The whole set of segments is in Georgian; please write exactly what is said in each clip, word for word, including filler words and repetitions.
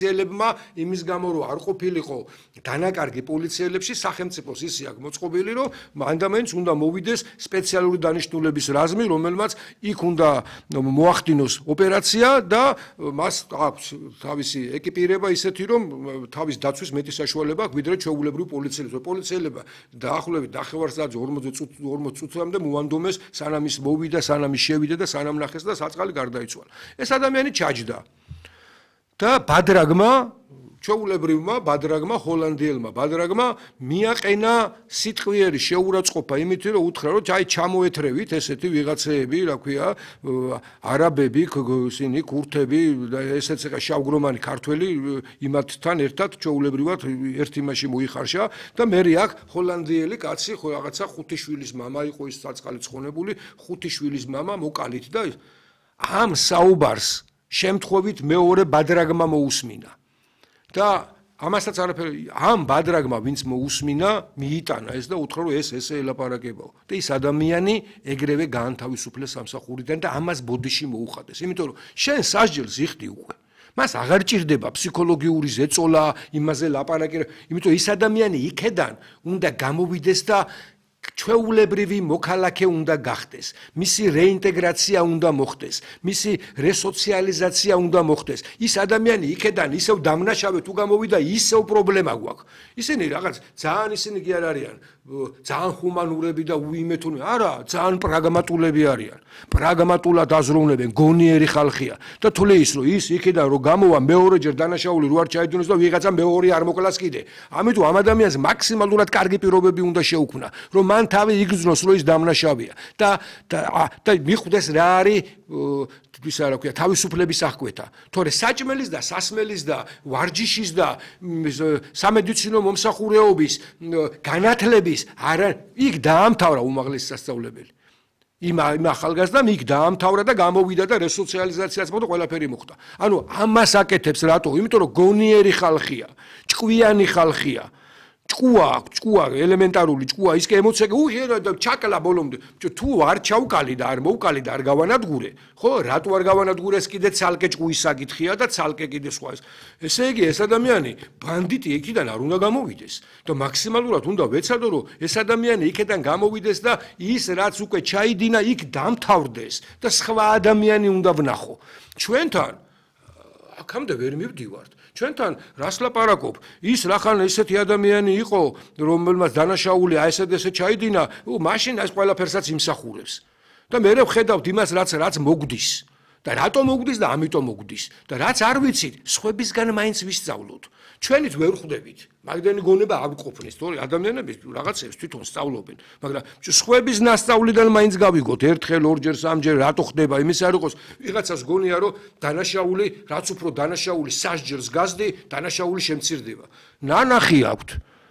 პოლიციელებმა იმის გამო რომ არ ყოფილიყო დანაკარგი პოლიციელებში სახელმწიფოს ისე აქვს მოწყობილი რომ მანდამენს უნდა მოვიდეს სპეციალური დანიშნულების რაზმი რომელმაც იქ უნდა მოახდინოს ოპერაცია და მას აქვს თავისი ეკიპირება ისეთი რომ თავის დაცვის მეტი საშუალება აქვს ვიდრე ჩვეულებრივ პოლიციელებს პოლიციელებმა დაახლოებით ნახევარსაათზე ორმოცი წუთამდე მოანდომეს სანამ ის მოვიდა სანამ ის შევიდა და სანამ ნახეს და საწყალი გარდაიცვალა ეს ადამიანი ჩაჯდა და ბადრაგმა ჩვეულებრივმა ბადრაგმა ჰოლანდიელმა ბადრაგმა მიაყენა სიტყვიერი შეურაცხყოფა იმით რომ უთხრა რომ აი ჩამოეთრევით ესეთი ვიღაცეები რა ქვია არაბები ისინი ქურთები და ესეც ეხა შავგრომანი ქართველი იმათთან ერთად ჩვეულებრივად ერთ იმაში მოიხარშა და მე აქ ჰოლანდიელი კაცი ხო რაღაცა ხუთი შვილის მამა იყო ის საწყალი ცხონებული ხუთი შვილის მამა მოკალით და ამ საუბარს შემთხვევით მეორე ბადრაგმა მოусმინა და ამასაც არაფერი ამ ბადრაგმა ვინც მოусმინა მიიტანა ეს და უთხრა რომ ეს ესე ელაპარაკებაო და ის ადამიანი ეგრევე გაანთავისუფლეს სამსახურიდან და ამას ბოდიში მოუხადეს იმიტომ რომ შენ სასჯელს იხდი უკვე მას აღარ ჭირდება ფსიქოლოგიური ზეწოლა იმაზე ლაპარაკი იმიტომ ის ადამიანი იქედან უნდა გამოვიდეს და ჩვეულებრივი მოქალაქე უნდა გახდეს მისი რეინტეგრაცია უნდა მოხდეს მისი რესოციალიზაცია უნდა მოხდეს ის ადამიანი იქედან ისევ დამნაშავე თუ გამოვიდა ისევ პრობლემა გვაქვს ისინი რაღაც ძალიან ისინი კი არ არიან ძალიან ჰუმანურები და უიმეთონი არა ძალიან პრაგმატულები არიან პრაგმატულად აზროვნებენ გონიერი ხალხია და თვლე ის რომ ის იქიდან რომ გამოვა მეორეჯერ დანაშაული რო არ ჩაიდონოს და ვიღაცა მეორე არ მოკლას კიდე ამიტომ ამ ადამიანს მაქსიმალურად კარგი პირობები უნდა შეუქმნა რომ მან თავი იგრძნოს რომ ის დამნაშავეა და და მიხვდეს რა არის ისა რა ქვია თავისუფლების აღკვეთა თორე საჭმელის და სასმელის და ვარჯიშის და სამედიცინო მომსახურეობის განათლების არა იქ დაამთავრა უმაღლესი სასწავლებელი იმ იმ ახალგაზრდამ იქ დაამთავრა და გამოვიდა და რესოციალიზაციაც მოხდა ყველაფერი მოხდა ანუ ამას აკეთებს რატო იმიტომ რომ გონიერი ხალხია ჭკვიანი ხალხია ჭკუა ჭკუა ელემენტარული ჭკუა ის კი ემოცია უღერა და ჩაკლა ბოლომდე თუ არ ჩავკალი და არ მოვკალი და არ გავანადგურე ხო რატო არ გავანადგურეს კიდე ცალკე ჭკუის საკითხია და ცალკე კიდე სხვა ესე იგი ეს ადამიანი ბანდიტი იქიდან არ უნდა გამოვიდეს და მაქსიმალურად უნდა ვეცადო რომ ეს ადამიანი იქიდან გამოვიდეს და ის რაც უკვე ჩაიდინა იქ დამთავრდეს და სხვა ადამიანი უნდა ვნახო ჩვენთან აქამდე ვერ მივდივართ ჩვენთან რას ლაპარაკობ ის რახან ესეთი ადამიანი იყო რომელმაც დანაშაული აი ესეთ ესე ჩაიდინა მაშინ ეს ყველაფერსაც იმსახურებს და მე ვხედავთ იმას რაც რაც მოგდის და რატომ მოგდის და ამიტომ მოგდის და რაც არ ვიცით სხვებისგან მაინც ვისწავლოთ ჩვენით ვერ ხვდებით მაგდენი გონება არ გყოფნის თორე ადამიანები რაღაცებს თვითონ სწავლობენ მაგრამ სხვების ნასწავლიდან მაინც გავიგოთ ერთხელ ორჯერ სამჯერ რატო ხდება იმის არ იყოს ვიღაცას გონია რომ დანაშაული რაც უფრო დანაშაული სასჯელს გასდი დანაშაული შემცირდება ნანახი აქვთ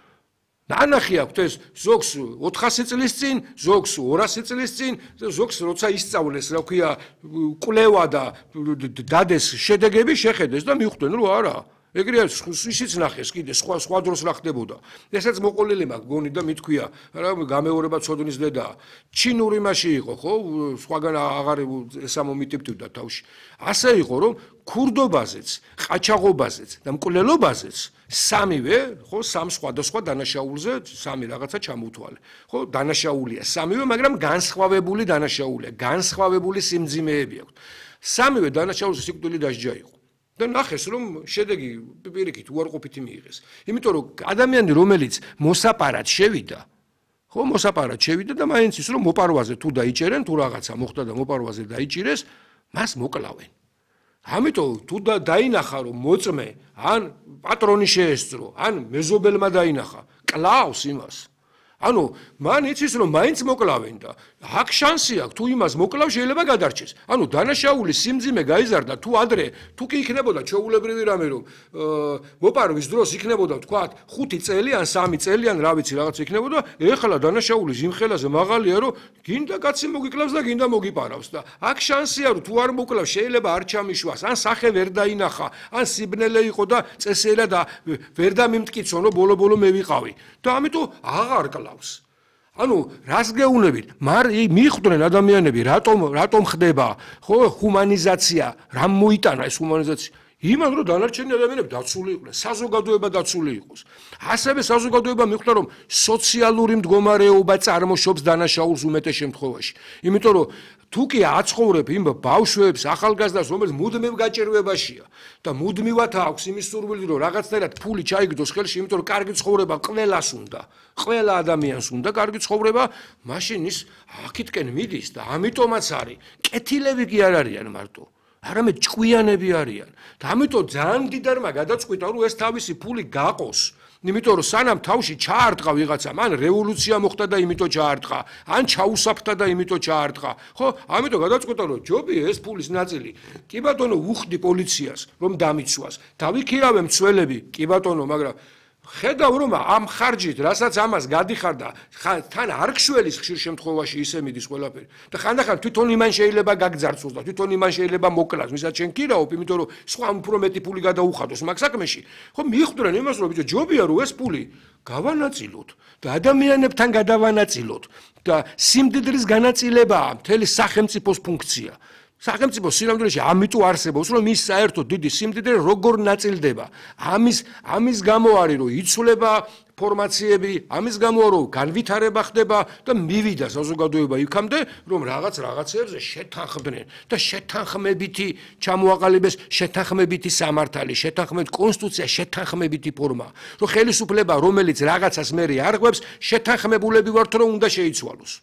ნანახი აქვთ ეს ზოგს ოთხასი წლის წინ ზოგს ორასი წლის წინ ზოგს როცა ისწავლეს რა ქვია კვლევა და დადეს შედეგები შეხედეს და მიხვდნენ რომ არა ეგრე ისიც ნახეს კიდე სხვა სხვა დროს რა ხდებოდა ესაც მოყოლილი მაქვს გონი და მithქვია რა გამეორება ცოდნის დედაა ჩინური მასში იყო ხო სხვაგან აღარ ესა მომიტიფტივდა თავში ასე იყო რომ ქურდობაზეც ყაჩაღობაზეც და მკვლელობაზეც სამივე ხო სამ სხვადასხვა დანაშაულზე სამი რაღაცა ჩამოთვალე ხო დანაშაულია სამივე მაგრამ განსხვავებული დანაშაულია განსხვავებული სიმძიმეები აქვს სამივე დანაშაულზე სიკვდილი დასჯა იყო და ნახეს რომ შედეგი პირიქით უარყოფითი მიიღეს იმიტომ რომ ადამიანი რომელიც მოსაპარად შევიდა ხო მოსაპარად შევიდა და მაინც ის რომ მოპარვაზე თუ დაიჭერენ თუ რაღაცა მოხდა და მოპარვაზე დაიჭირეს მას მოკლავენ ამიტომ თუ დაინახა რომ მოწმე ან პატრონი შეესწრო ან მეზობელმა დაინახა კლავს იმას ანუ მან იცის რომ მაინც მოკლავენ და აქ შანსი აქვს თუ იმას მოკლავ შეიძლება გადარჩეს ანუ დანაშაულის სიმძიმე გაიზარდა თუ ადრე თუ კი იქნებოდა ჩვეულებრივი რამე რომ მოპარვის დროს იქნებოდა თქვა ხუთი წელი ან სამი წელი ან რა ვიცი რაღაც იქნებოდა ეხლა დანაშაულის იმ ხელაზე მაღალია რომ გინდა კაცი მოგიკლავს და გინდა მოგიპარავს და აქ შანსია რომ თუ არ მოკლავს შეიძლება არ ჩამიშვას ან სახე ვერ დაინახა ან სიბნელე იყო და წესერა და ვერ დამიმტკიცო რომ ბოლო-ბოლო მე ვიყავი და ამიტომ აღარ კლავს ანუ რას გეუნებით მარ მიხვდნენ ადამიანები რატომ რატომ ხდება ხო ჰუმანიზაცია რამ მოიტანა ეს ჰუმანიზაცია იმან რომ დანარჩენი ადამიანები დაცული იყვნენ, საზოგადოება დაცული იყოს. ასევე საზოგადოება მიხვდა რომ სოციალური მდგომარეობა წარმოშობს დანაშაულს უმეტეს შემთხვევაში. იმიტომ რომ თუ კი აცხოვრებ იმ ბავშვებს, ახალგაზრდას, რომელიც მუდმივ გაჭირვებაშია და მუდმივად აქვს იმის სურვილი რომ რაღაცნაირად ფული ჩაიგდოს ხელში, იმიტომ რომ კარგი ცხოვრება ყველას უნდა, ყველა ადამიანს უნდა კარგი ცხოვრება, მაშინ ის აქეთკენ მიდის და ამიტომაც არის, კეთილები კი არ არიან მარტო. არამედ ჭკვიანები არიან. და ამიტომ ძალიან დიდარმა გადაწყვიტა რომ ეს თავისი ფული გაყოს. იმიტომ რომ სანამ თავში ჩაარტყა ვიღაცამ, ან რევოლუცია მოხდა და იმიტომ ჩაარტყა, ან ჩაუსაფრდა და იმიტომ ჩაარტყა. ხო, ამიტომ გადაწყვიტა რომ ჯობია ეს ფულის ნაწილი. კი ბატონო, უხდი პოლიციას რომ დამიცვას. დავიქირავე მცველები, კი ბატონო, მაგრამ ხედავ რომ ამ ხარჯით, რასაც ამას გადიხარ და თან არ გშველის ხშირ შემთხვევაში ისე მიდის ყველაფერი. და ხანდახან თვითონ იმან შეიძლება გაგძარცვოს და თვითონ იმან შეიძლება მოკლას, ვისაც შენ კირავობ, იმიტომ რომ სხვა უფრო მეტი ფული გადაუხადოს მაგ საქმეში. ხო, მიხვდნენ იმას რომ ბიჭო, ჯობია რომ ეს ფული გავანაწილოთ და ადამიანებთან გადავანაწილოთ და სიმდიდრის განაწილებაა მთელი სახელმწიფოს ფუნქცია. სახელმწიფო სინამდვილეში ამიტომ არსებობს, რომ ის საერთოდ დიდი სიმდიდრე როგორ ნაწილდება. ამის ამის გამო არის, რომ იცვლება ფორმაციები, ამის გამო რომ განვითარება ხდება და მივიდა საზოგადოება იქამდე, რომ რაღაც რაღაცებზე შეთანხმდნენ და შეთანხმებითი ჩამოაყალიბეს შეთანხმებითი სამართალი, შეთანხმებით კონსტიტუცია, შეთანხმებითი ფორმა. რომ ხელისუფლება, რომელიც რაღაცას მერე არღვევს, შეთანხმებულები ვართ, რომ უნდა შეიცვალოს.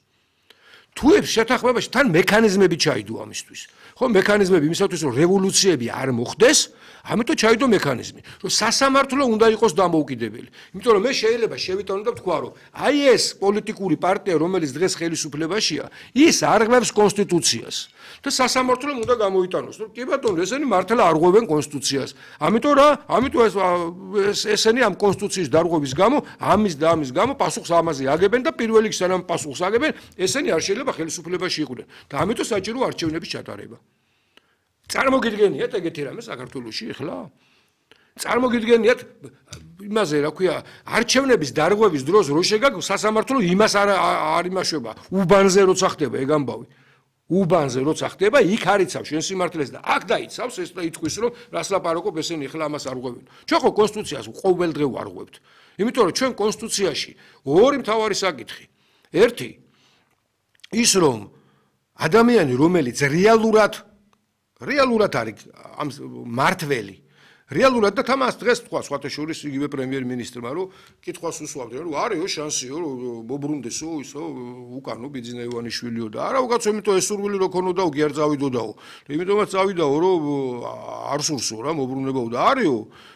თუ ეს შეთანხმებაში თან მექანიზმები ჩაიდო ამისთვის. ხო, მექანიზმები იმისათვის რომ რევოლუციები არ მოხდეს, ამიტომ ჩაიდო მექანიზმი, რომ სასამართლო უნდა იყოს დამოუკიდებელი. იმიტომ რომ მე შეიძლება შევიტანო და ვთქვა, რომ აი ეს პოლიტიკური პარტია, რომელიც დღეს ხელისუფლებაშია, ის არღვევს კონსტიტუციას. და სასამართლომ უნდა გამოიტანოს, რომ კი ბატონო, ესენი მართლა არღვევენ კონსტიტუციას. ამიტომ რა, ამიტომ ეს ესენი ამ კონსტიტუციის დარღვევის გამო, ამის და ამის გამო პასუხს ამაზე აგებენ და პირველ რიგში სანამ პასუხს აგებენ, ესენი არ შეიძლება ხელისუფლებაში იყვნენ. და ამიტომ საჭირო არჩევნების ჩატარება. წარმოგიდგენიათ ეგეთი რამე საქართველოში ახლა? წარმოგიდგენიათ იმაზე, რა ქვია, არჩევნების დარღვევის დროს რო შეგაგ სასამართლო იმას არ არ იმაშობა, უბანზე როცა ხდება ეგ ამბავი. უბანზე როცა ხდება, იქ არიცავ შენ სიმართლეს და აქ დაიცავს ეს და იტყვის რომ რას ლაპარაკობ, ესენი ახლა ამას არ ღვევენ. ჩვენ ხო კონსტიტუციას ყოველდღე ვარღვევთ. იმიტომ რომ ჩვენ კონსტიტუციაში ორი მთავარი საკითხი. ერთი ის რომ ადამიანი რომელიც რეალურად რეალურად არის ამ მართველი რეალურად და თამას დღეს თქვა სხვათა შორის იგივე პრემიერ-მინისტრმა რომ კითხვას უსვამდნენ რომ არისო შანსიო რომ მობრუნდესო ისო უკანო ბიძინა ივანიშვილიო და არა უკაცო იმიტომ ეს სურვილი რო ქონოდაო კი არ წავიდოდაო იმიტომაც წავიდაო რომ არ სურსო რა მობრუნებაო და არისო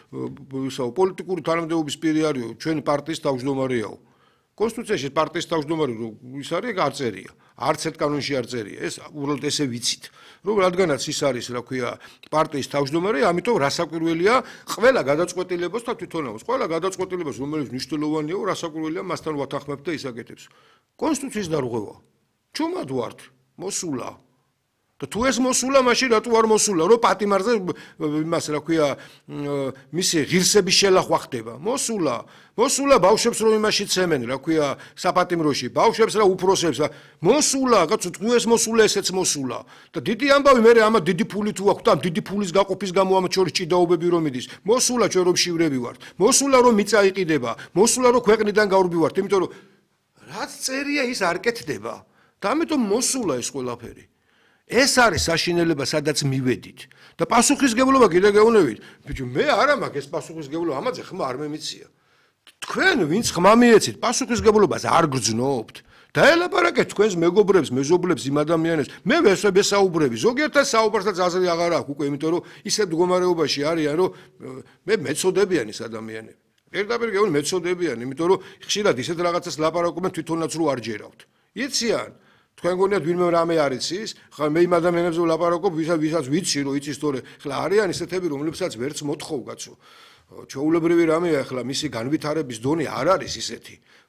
ისო პოლიტიკური თანამდებობის პირი არისო ჩვენი პარტიის თავმჯდომარეაო კონსტიტუციაში პარტიის თავმჯდომარე ის არის არ წერია არც ერთ კანონში არ წერია ეს უბრალოდ ესე ვიცით რომ რადგანაც ის არის რა ქვია პარტიის თავმჯდომარე ამიტომ რასაკვირველია ყველა გადაწყვეტილებას და თვითონავს ყველა გადაწყვეტილებას რომელიც მნიშვნელოვანია რასაკვირველია მასთან ვათანხმებთ და ისაკეთებს კონსტიტუციის დარღვევა ჩუმად ვართ მოსულა და თუ ეს მოსულა მაშინ რატო არ მოსულა რომ პატიმარზე იმას რა ქვია მისი ღირსების შელახვა ხდება მოსულა მოსულა ბავშვებს რომ იმაში ცემენ რა ქვია საპატიმროში ბავშვებს რა უფროსებს მოსულა კაცო თუ ეს მოსულა ესეც მოსულა და დიდი ამბავი მე ამა დიდი ფული თუ აქვს და ამ დიდი ფულის გაყოფის გამო ამ შორის ჭიდაობები რომ მიდის მოსულა ჩვენ რომ შივრები ვართ მოსულა რომ მიწა იყიდება მოსულა რომ ქვეყნიდან გავრბივართ იმიტომ რომ რაც წერია ის არ კეთდება და ამიტომ მოსულა ეს ყველაფერი ეს არის საშინელება, სადაც მივედით. და პასუხისგებლობა კიდე გეუბნებით. ბიჭო, მე არა მაქვს ეს პასუხისგებლობა, ამაზე ხმა არ მემიცია. თქვენ ვინც ხმა მიეცით, პასუხისგებლობას არ გრძნობთ. დაელაპარაკეთ თქვენს მეგობრებს, მეზობლებს, იმ ადამიანებს. მე ვესაუბრები, ზოგიერთად საუბარსაც აზრი აღარ აქვს უკვე, იმიტომ რომ ისეთ მდგომარეობაში არიან, რომ მე მეწოდებიან ის ადამიანები. პირდაპირ გეუბნები, მეწოდებიან, იმიტომ რომ ხშირად ისეთ რაღაცას ლაპარაკობენ თვითონაც რო არ ჯერავთ. იციან თქვენ გონიათ ვინმე რამე არ იცის, ხა მე იმ ადამიანებზე ვლაპარაკობ, ვისაც ვისაც ვიცი, რომ იცის თორე, ხლა არიან ისეთები, რომლებსაც ვერც მოთხოვ, კაცო. ჩვეულებრივი რამეა, ხლა მისი განვითარების დონე არ არის ისეთი.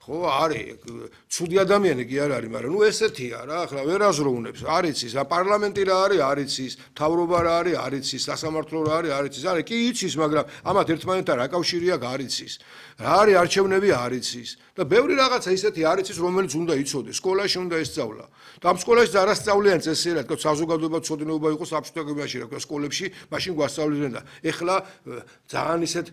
ხო არის ცუდი ადამიანი კი არ არის მაგრამ ნუ ესეთია რა ახლა ვერ აზროვნებს არ იცის რა პარლამენტი რა არის არ იცის მთავრობა რა არის არ იცის სასამართლო რა არის არ იცის არის კი იცის მაგრამ ამათ ერთმანეთთან რა კავშირი აქვს არ იცის რა არის არჩევნები არ იცის და ბევრი რაღაცა ისეთი არ იცის რომელიც უნდა იცოდეს სკოლაში უნდა ესწავლა და ამ სკოლაში არასწავლიან წესიერად თქო საზოგადოება ცოდნეობა იყოს აბსოლუტურიაში რა თქო სკოლებში მაშინ გვასწავლდნენ და ეხლა ძალიან ისეთ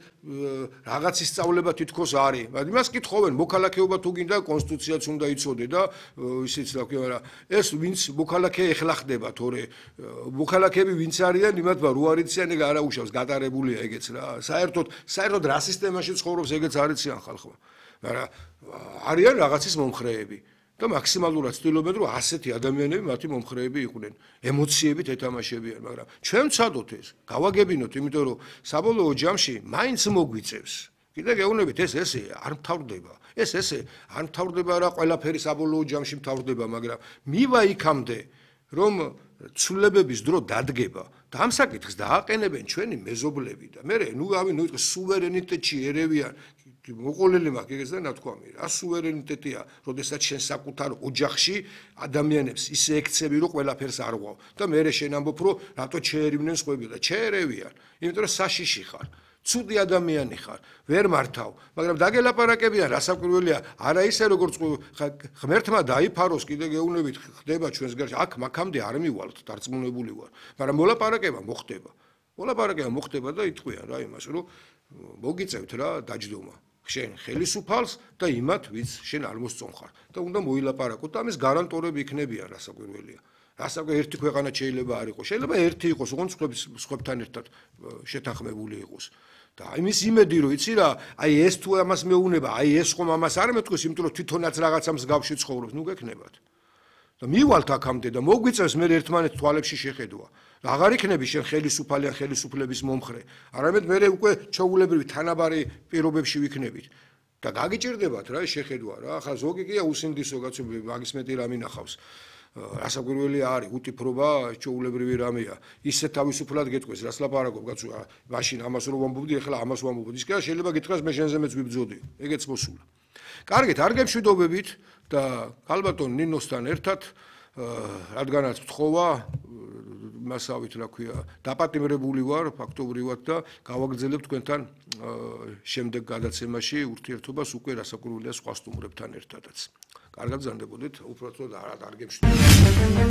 რაღაც ისწავლება თითქოს არის მაგრამ იმას კითხავენ მოქალაქეობა თუ გინდა კონსტიტუციაც უნდა იცოდე და ისიც რა ქვია რა ეს ვინც მოქალაქე ეხლა ხდება თორე მოქალაქეები ვინც არიან იმათ რო არ იციან ეგ არა უშავს გატარებულია ეგეც რა საერთოდ საერთოდ რა სისტემაში ცხოვრობს ეგეც არ იციან ხალხმა მაგრამ არიან რაღაცის მომხრეები და მაქსიმალურად ცდილობენ რომ ასეთი ადამიანები მათი მომხრეები იყვნენ ემოციებით ეთამაშებიან მაგრამ ჩვენ ვცადოთ ეს გავაგებინოთ იმიტომ რომ საბოლოო ჯამში მაინც მოგვიწევს კიდე გეუბნებით ეს ესე არ მთავრდება ეს ესე არ მთავრდება რა ყველაფერი საბოლოო ჯამში მთავრდება მაგრამ მივა იქამდე რომ ცვლილებების დრო დადგება და ამ საკითხს დააყენებენ ჩვენი მეზობლები და მე ნუ ავი ნუ სუვერენიტეტში ერევიან მოყოლილი მაქვს ეგეც და ნათქვამი რა სუვერენიტეტია როდესაც შენ საკუთარ ოჯახში ადამიანებს ისე ექცევი რომ ყველაფერს არ ღვავ და მე შენ ამბობ რომ რატო შეერივნენ სხვები და შეერევიან იმიტომ რომ საშიში ხარ ცუდი ადამიანი ხარ ვერ მართავ მაგრამ დაგელაპარაკებიან რასაკვირველია არა ისე როგორც ღმერთმა დაიფაროს კიდე გეუბნებით ხდება ჩვენს გარშე აქ მაქამდე არ მივალთ დარწმუნებული ვარ მაგრამ მოლაპარაკება მოხდება მოლაპარაკება მოხდება და იტყვიან რა იმას რომ მოგიწევთ რა დაჯდომა შენ ხელისუფალს და იმათ ვიც შენ არ მოსწონხარ და უნდა მოილაპარაკოთ და ამის გარანტორები იქნებიან რასაკვირველია რასაკვირველია ერთი ქვეყანა შეიძლება არ იყოს შეიძლება ერთი იყოს ოღონდ სხვებთან ერთად შეთანხმებული იყოს და იმის იმედი რომ იცი რა აი ეს თუ ამას მეუნება აი ეს ხომ ამას არ მეტყვის იმიტომ რომ თვითონაც რაღაცა მსგავსი ცხოვრობს ნუ გექნებათ და მივალთ აქამდე და მოგვიწევს მე ერთმანეთს თვალებში შეხედვა აღარ იქნები შენ ხელისუფალი ან ხელისუფლების მომხრე არამედ მე უკვე ჩაულებრივი თანაბარი პირობებში ვიქნებით და გაგიჭირდებათ რა შეხედვა რა ახლა ზოგი კია უსინდისო კაცო მაგის მეტი რამ ინახავს რასაკვირველია არის უტიფრობა ჩაულებრივი რამეა ისე თავისუფლად გეტყვის რას ლაპარაკობ კაცო მაშინ ამას რომ ვამბობდი ეხლა ამას ვამბობდი ის კი შეიძლება გითხრას მე შენზე მეც ვიბძოდი ეგეც მოსულა კარგით არ გემშვიდობებით და ალბათონ ნინოსთან ერთად რადგანაც ვთხოვა მასავით რა ქვია დაპატიმრებული ვარ ფაქტობრივად და გავაგრძელებ თქვენთან შემდეგ გადაცემაში ურთიერთობას უკვე რასაკვირველია სხვა სტუმრებთან ერთადაც კარგად ზანდებოდეთ უფრო უფრო არ გემშვიდობებით